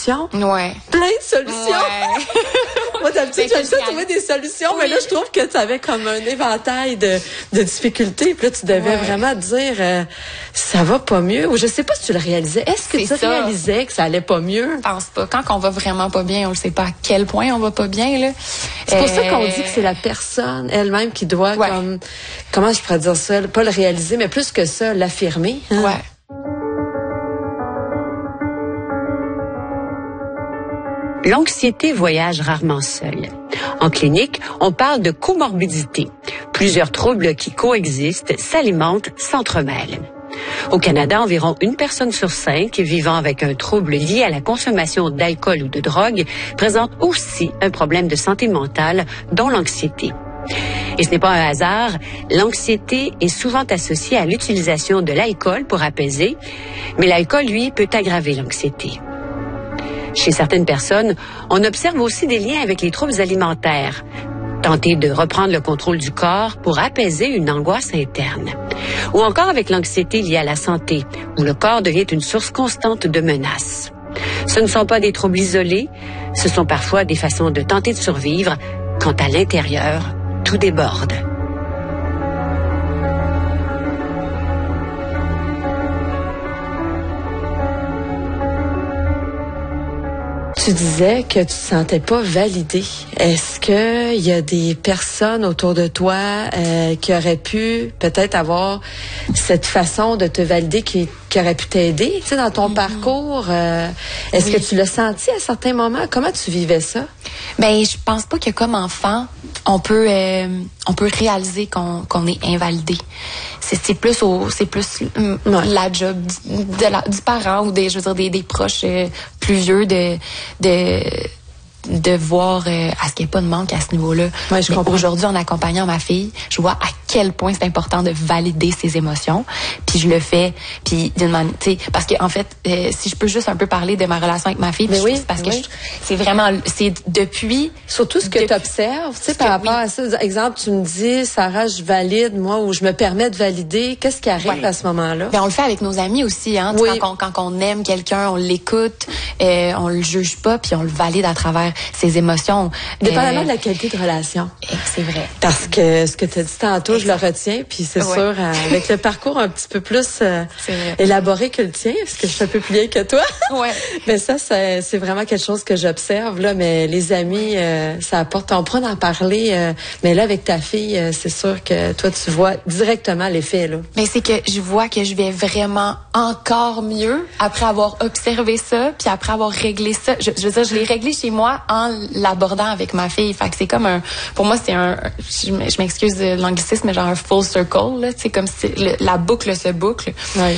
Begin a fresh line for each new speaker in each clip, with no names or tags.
solutions.
Ouais.
Plein de solutions.
Ouais.
Moi, d'habitude, j'aime ça trouver des solutions, mais là, je trouve que tu avais comme un éventail de difficultés. Puis là, tu devais vraiment te dire, ça va pas mieux. Ou je sais pas si tu le réalisais. Est-ce que tu réalisais que ça allait pas mieux?
Je pense pas. Quand on va vraiment pas bien, on ne sait pas à quel point on va pas bien, là.
C'est pour ça qu'on dit que c'est la personne elle-même qui doit, comme, comment je pourrais dire ça, pas le réaliser, mais plus que ça, l'affirmer. Hein?
Ouais.
L'anxiété voyage rarement seule. En clinique, on parle de comorbidité. Plusieurs troubles qui coexistent, s'alimentent, s'entremêlent. Au Canada, environ 1 personne sur 5 vivant avec un trouble lié à la consommation d'alcool ou de drogue présente aussi un problème de santé mentale, dont l'anxiété. Et ce n'est pas un hasard, l'anxiété est souvent associée à l'utilisation de l'alcool pour apaiser, mais l'alcool, lui, peut aggraver l'anxiété. Chez certaines personnes, on observe aussi des liens avec les troubles alimentaires. Tenter de reprendre le contrôle du corps pour apaiser une angoisse interne. Ou encore avec l'anxiété liée à la santé, où le corps devient une source constante de menaces. Ce ne sont pas des troubles isolés, ce sont parfois des façons de tenter de survivre quand à l'intérieur, tout déborde.
Tu disais que tu te sentais pas validée. Est-ce que il y a des personnes autour de toi qui auraient pu peut-être avoir cette façon de te valider qui aurait pu t'aider, tu sais, dans ton parcours? Est-ce que tu l'as senti à certains moments? Comment tu vivais ça?
Ben, je pense pas que comme enfant, on peut réaliser qu'on est invalidé. C'est plus la job du parent ou des proches plus vieux de voir à ce qu'il n'y ait pas de manque à ce niveau-là.
Ouais, je comprends.
Aujourd'hui, en accompagnant ma fille, je vois à quel point c'est important de valider ses émotions. Puis je le fais. Puis d'une manière, tu sais, parce que en fait, si je peux juste un peu parler de ma relation avec ma fille, parce que c'est vraiment, c'est depuis.
Surtout ce que tu observes, tu sais, par rapport à ça. Exemple, tu me dis, Sarah, je valide, moi, ou je me permets de valider. Qu'est-ce qui arrive à ce moment-là?
Ben, on le fait avec nos amis aussi, hein.
Oui.
Quand on aime quelqu'un, on l'écoute, on le juge pas, puis on le valide à travers ses émotions.
Dépendamment de la qualité de relation.
C'est vrai.
Parce que ce que tu as dit tantôt, je le retiens, puis c'est sûr, avec le parcours un petit peu plus élaboré que le tien, parce que je suis un peu plus vieille que toi.
Ouais.
Mais ça, c'est vraiment quelque chose que j'observe, là, mais les amis, ça apporte, on pourra en parler, mais là, avec ta fille, c'est sûr que toi, tu vois directement l'effet, là.
Mais c'est que je vois que je vais vraiment encore mieux après avoir observé ça, puis après avoir réglé ça. Je veux dire, je l'ai réglé chez moi en l'abordant avec ma fille. Fait que c'est comme pour moi, c'est je m'excuse de l'anglicisme, mais genre un full circle, là. C'est comme si la boucle se boucle.
Ouais.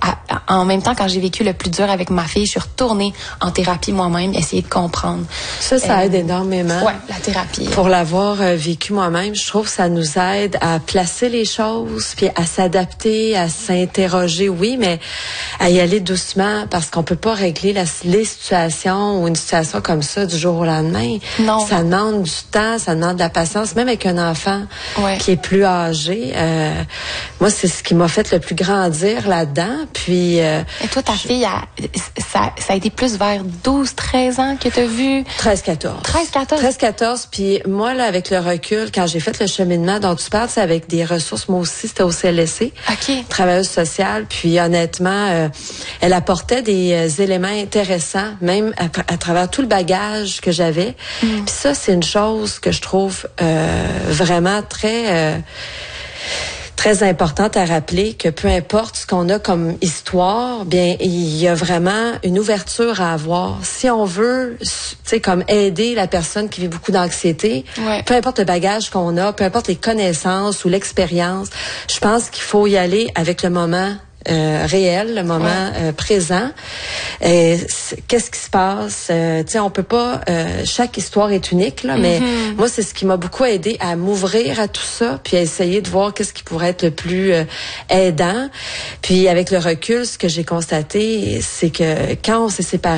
En même temps, quand j'ai vécu le plus dur avec ma fille, je suis retournée en thérapie moi-même, essayer de comprendre.
Ça aide énormément.
Ouais, la thérapie.
Pour l'avoir vécu moi-même, je trouve que ça nous aide à placer les choses, puis à s'adapter, à s'interroger, oui, mais à y aller doucement, parce qu'on peut pas régler les situations ou une situation comme ça du jour au lendemain.
Non. Ça
demande du temps, ça demande de la patience, même avec un enfant qui est plus âgé. Moi, c'est ce qui m'a fait le plus grandir là-dedans. Puis.
Et toi, ta fille, ça a été plus vers 12-13 ans que tu as vu?
13-14. 13-14. Puis moi, là, avec le recul, quand j'ai fait le cheminement dont tu parles, c'est avec des ressources. Moi aussi, c'était au CLSC.
OK.
Travailleuse sociale. Puis honnêtement, elle apportait des éléments intéressants, même à travers tout le bagage que j'avais. Puis ça, c'est une chose que je trouve vraiment très importante à rappeler, que peu importe ce qu'on a comme histoire, bien, il y a vraiment une ouverture à avoir. Si on veut, tu sais, comme aider la personne qui vit beaucoup d'anxiété, peu importe le bagage qu'on a, peu importe les connaissances ou l'expérience, je pense qu'il faut y aller avec le moment réel, le moment présent. Qu'est-ce qui se passe? Tu sais, on peut pas. Chaque histoire est unique, là, mais moi, c'est ce qui m'a beaucoup aidé à m'ouvrir à tout ça, puis à essayer de voir qu'est-ce qui pourrait être le plus aidant. Puis avec le recul, ce que j'ai constaté, c'est que quand on s'est séparés,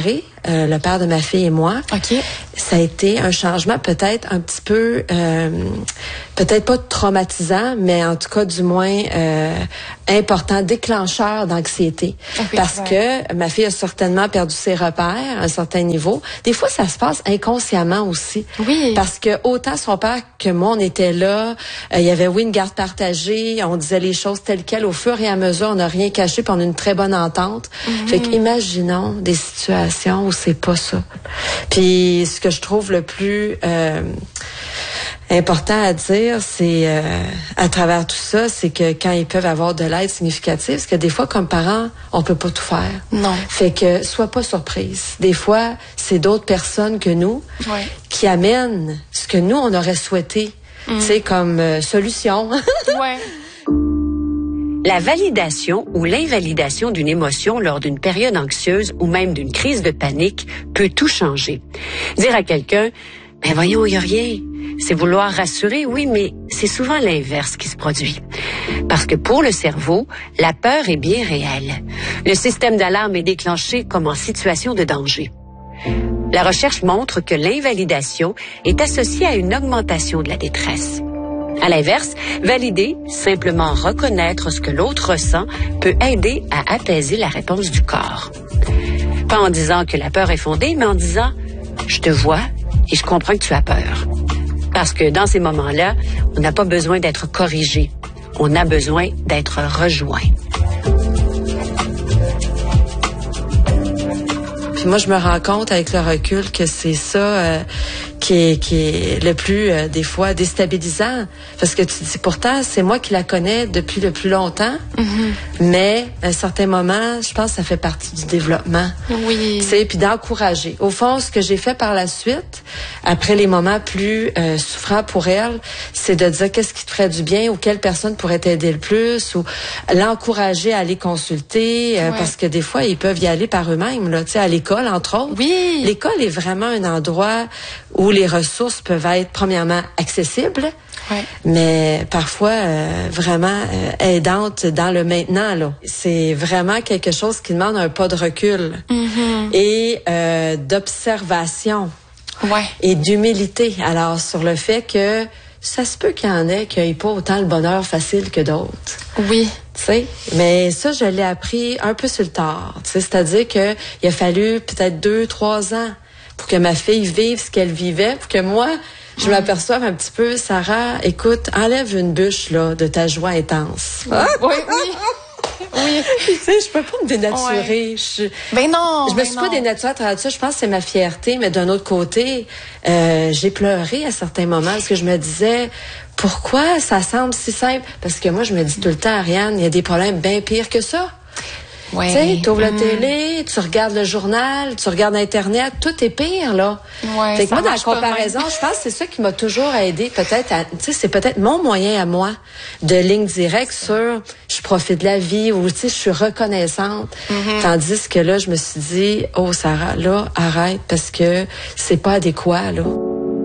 le père de ma fille et moi.
OK.
Ça a été un changement peut-être un petit peu, peut-être pas traumatisant, mais en tout cas du moins important, déclencheur d'anxiété. Okay, parce que ma fille a certainement perdu ses repères à un certain niveau. Des fois, ça se passe inconsciemment aussi.
Oui.
Parce que autant son père que moi, on était là, il y avait une garde partagée, on disait les choses telles quelles au fur et à mesure, on n'a rien caché, puis on a une très bonne entente. Fait qu'imaginons des situations où c'est pas ça. Puis ce que je trouve le plus important à dire, c'est à travers tout ça, c'est que quand ils peuvent avoir de l'aide significative, parce que des fois, comme parents, on peut pas tout faire.
Non.
Fait que sois pas surprise. Des fois, c'est d'autres personnes que nous qui amènent ce que nous, on aurait souhaité, tu sais, comme solution.
Ouais.
La validation ou l'invalidation d'une émotion lors d'une période anxieuse ou même d'une crise de panique peut tout changer. Dire à quelqu'un, ben voyons, il n'y a rien. C'est vouloir rassurer, oui, mais c'est souvent l'inverse qui se produit. Parce que pour le cerveau, la peur est bien réelle. Le système d'alarme est déclenché comme en situation de danger. La recherche montre que l'invalidation est associée à une augmentation de la détresse. À l'inverse, valider, simplement reconnaître ce que l'autre ressent, peut aider à apaiser la réponse du corps. Pas en disant que la peur est fondée, mais en disant « je te vois et je comprends que tu as peur ». Parce que dans ces moments-là, on n'a pas besoin d'être corrigé, on a besoin d'être rejoint.
Puis moi, je me rends compte avec le recul que c'est ça qui est le plus, des fois, déstabilisant. Parce que tu dis, pourtant, c'est moi qui la connais depuis le plus longtemps. Mais, à un certain moment, je pense que ça fait partie du développement.
Oui.
Tu sais, puis d'encourager. Au fond, ce que j'ai fait par la suite, après les moments plus souffrants pour elle, c'est de dire qu'est-ce qui te ferait du bien ou quelle personne pourrait t'aider le plus ou l'encourager à aller consulter parce que des fois, ils peuvent y aller par eux-mêmes, là, tu sais, à l'école, entre autres.
Oui.
L'école est vraiment un endroit où les ressources peuvent être premièrement accessibles, mais parfois vraiment aidantes dans le maintenant. Là, c'est vraiment quelque chose qui demande un pas de recul et d'observation et d'humilité. Alors sur le fait que ça se peut qu'il y en ait qui n'aient pas autant le bonheur facile que d'autres.
Oui.
Tu sais, mais ça, je l'ai appris un peu sur le tard. Tu sais, c'est-à-dire que il a fallu peut-être 2-3 ans pour que ma fille vive ce qu'elle vivait, pour que moi, je m'aperçoive un petit peu, Sarah, écoute, enlève une bûche là de ta joie intense.
Oui. Oui.
Tu sais, je peux pas me dénaturer.
Ben non.
Je me suis pas dénaturée à travers ça. Je pense que c'est ma fierté, mais d'un autre côté, j'ai pleuré à certains moments parce que je me disais, pourquoi ça semble si simple? Parce que moi, je me dis tout le temps, Ariane, il y a des problèmes bien pires que ça. Tu sais, tu ouvres la télé, tu regardes le journal, tu regardes Internet, tout est pire, là. Fait que moi, dans la comparaison, je pense que c'est ça qui m'a toujours aidé, peut-être, tu sais, c'est peut-être mon moyen à moi de ligne directe sur je profite de la vie ou, tu sais, je suis reconnaissante. Tandis que là, je me suis dit, oh, Sarah, là, arrête parce que c'est pas adéquat, là.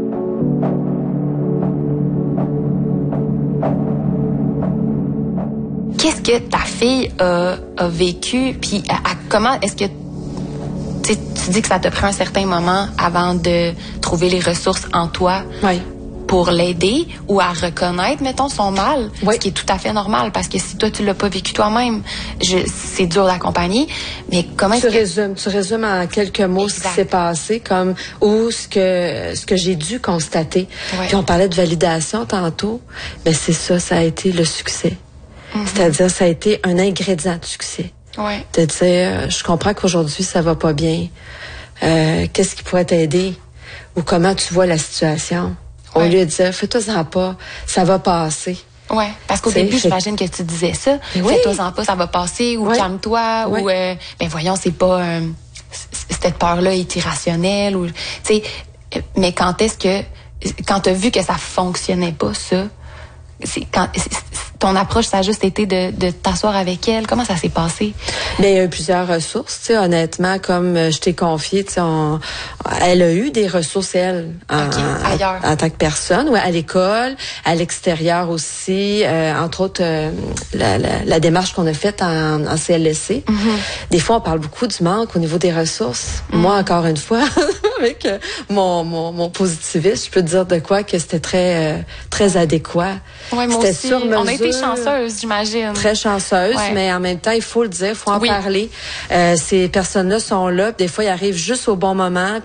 Qu'est-ce que ta fille a vécu, puis comment est-ce que tu dis que ça te prend un certain moment avant de trouver les ressources en toi pour l'aider ou à reconnaître, mettons, son mal, ce qui est tout à fait normal, parce que si toi, tu l'as pas vécu toi-même, c'est dur d'accompagner, mais comment
tu résumes en quelques mots ce qui s'est passé, comme ou ce que j'ai dû constater. Puis on parlait de validation tantôt, mais c'est ça a été le succès. C'est-à-dire, ça a été un ingrédient de succès. De dire, je comprends qu'aujourd'hui, ça va pas bien. Qu'est-ce qui pourrait t'aider? Ou comment tu vois la situation? Au lieu de dire, fais-toi-en pas, ça va passer.
Oui, parce qu'au début, j'imagine que tu disais ça. Fais-toi-en pas, ça va passer, ou calme-toi, ou ben voyons, c'est pas cette peur-là est irrationnelle, ou tu sais. Mais quand t'as vu que ça fonctionnait pas, ça, ton approche, ça a juste été de t'asseoir avec elle? Comment ça s'est passé?
Bien, il y a eu plusieurs ressources, tu sais, honnêtement, comme je t'ai confié, tu sais, elle a eu des ressources, elle,
ailleurs.
En tant que personne, à l'école, à l'extérieur aussi, entre autres, la démarche qu'on a faite en CLSC. Des fois, on parle beaucoup du manque au niveau des ressources. Moi, encore une fois, avec mon positivisme, je peux te dire de quoi que c'était très adéquat.
Ouais, moi aussi. On a été chanceuses, j'imagine.
Très chanceuse, mais en même temps, il faut le dire, il faut en parler. Ces personnes-là sont là, des fois, ils arrivent juste au bon moment,